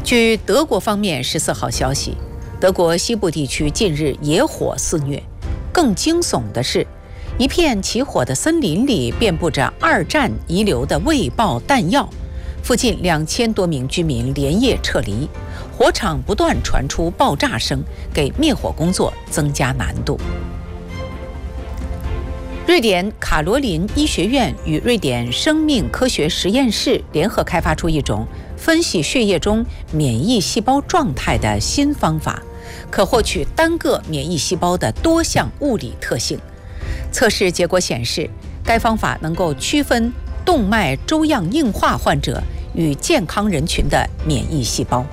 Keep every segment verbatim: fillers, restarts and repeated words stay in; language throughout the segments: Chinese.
据德国方面十四号消息，德国西部地区近日野火肆虐，更惊悚的是，一片起火的森林里遍布着二战遗留的未爆弹药，附近两千多名居民连夜撤离，火场不断传出爆炸声，给灭火工作增加难度。瑞典卡罗琳医学院与瑞典生命科学实验室联合开发出一种分析血液中免疫细胞状态的新方法，可获取单个免疫细胞的多项物理特性。测试结果显示，该方法能够区分动脉粥样硬化患者与健康人群的免疫细胞。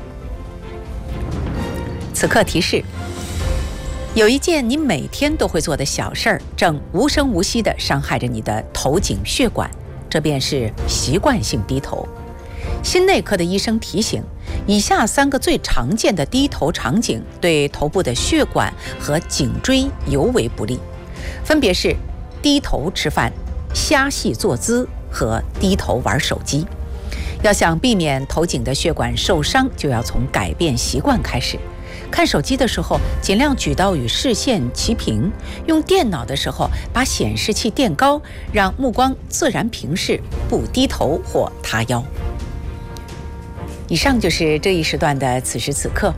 此刻提示：有一件你每天都会做的小事儿，正无声无息地伤害着你的头颈血管，这便是习惯性低头。心内科的医生提醒，以下三个最常见的低头场景对头部的血管和颈椎尤为不利，分别是低头吃饭、瞎细坐姿和低头玩手机。要想避免头颈的血管受伤，就要从改变习惯开始。看手机的时候，尽量举到与视线齐平；用电脑的时候，把显示器垫高，让目光自然平视，不低头或塌腰。以上就是这一时段的此时此刻。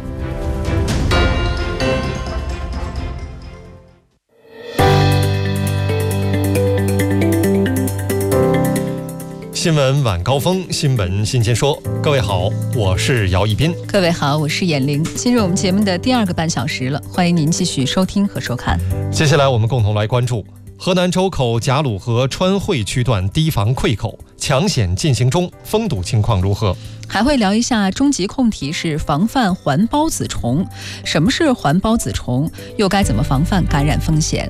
新闻晚高峰，新闻新鲜说。各位好，我是姚一斌。 各位好，我是闫玲。进入我们节目的第二个半小时了，欢迎您继续收听和收看。 接下来我们共同来关注河南周口贾鲁河川汇区段堤防溃口抢险进行中，封堵情况如何？ 还会聊一下终极控题是防范环孢子虫。什么是环孢子虫？又该怎么防范感染风险？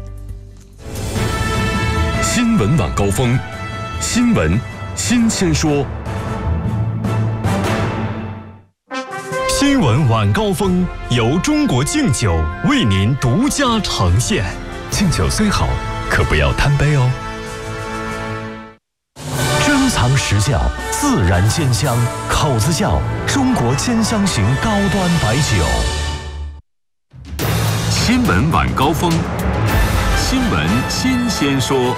新闻晚高峰，新闻新鲜说。新闻晚高峰由中国敬酒为您独家呈现。敬酒虽好，可不要贪杯哦。珍藏实窖，自然鲜香，口子窖中国兼香型高端白酒。新闻晚高峰，新闻新鲜说。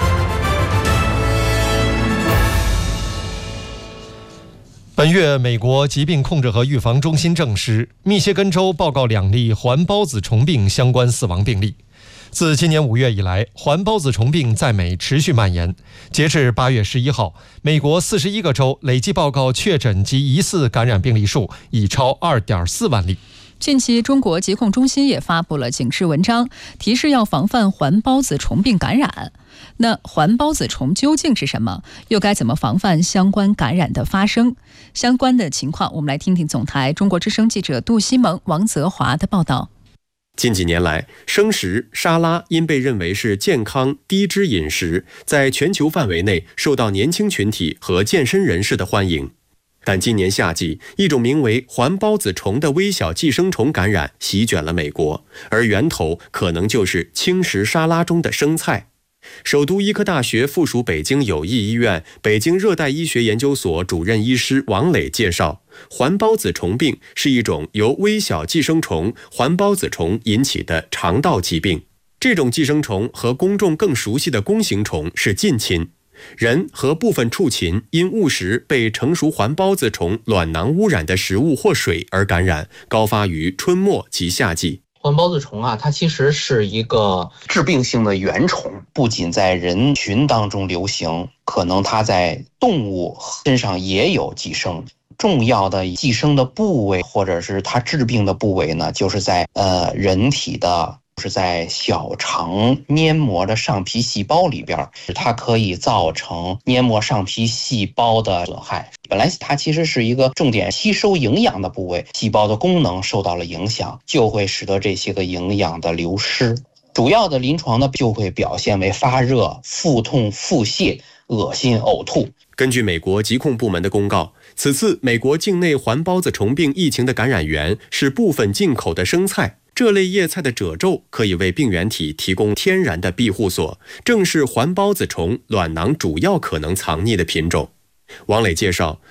本月，美国疾病控制和预防中心证实，密歇根州报告两例环孢子虫病相关死亡病例。自今年五月以来，环孢子虫病在美持续蔓延。截至八月十一号，美国四十一个州累计报告确诊及疑似感染病例数已超二点四万例。 近期，中国疾控中心也发布了警示文章，提示要防范环孢子虫病感染。那环孢子虫究竟是什么？又该怎么防范相关感染的发生？相关的情况，我们来听听总台中国之声记者杜西蒙、王泽华的报道。 近几年来，生食、沙拉因被认为是健康低脂饮食，在全球范围内受到年轻群体和健身人士的欢迎。但今年夏季，一种名为环孢子虫的微小寄生虫感染席卷了美国，而源头可能就是轻食沙拉中的生菜。首都医科大学附属北京友谊医院北京热带医学研究所主任医师王磊介绍，环孢子虫病是一种由微小寄生虫环孢子虫引起的肠道疾病。这种寄生虫和公众更熟悉的弓形虫是近亲，人和部分畜禽因误食被成熟环孢子虫卵囊污染的食物或水而感染，高发于春末及夏季。 环孢子虫啊，它其实是一个致病性的原虫，不仅在人群当中流行，可能它在动物身上也有寄生。重要的寄生的部位或者是它致病的部位呢，就是在呃人体的是在小肠黏膜的上皮细胞里边，它可以造成黏膜上皮细胞的损害。本来它其实是一个重点吸收营养的部位，细胞的功能受到了影响，就会使得这些个营养的流失。主要的临床呢，就会表现为发热、腹痛、腹泻、恶心、呕吐。 根据美国疾控部门的公告，此次美国境内环孢子虫病疫情的感染源是部分进口的生菜。这类叶菜的褶皱可以为病原体提供天然的庇护所，正是环孢子虫卵囊主要可能藏匿的品种。王磊介绍，